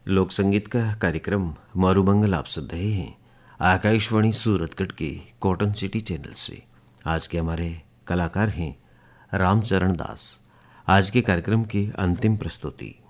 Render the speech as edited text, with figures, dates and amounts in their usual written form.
लोक संगीत का कार्यक्रम मारूमंगल आप सुन रहे हैं आकाशवाणी सूरतगढ़ के कॉटन सिटी चैनल से। आज के हमारे कलाकार हैं रामचरण दास। आज के कार्यक्रम की अंतिम प्रस्तुति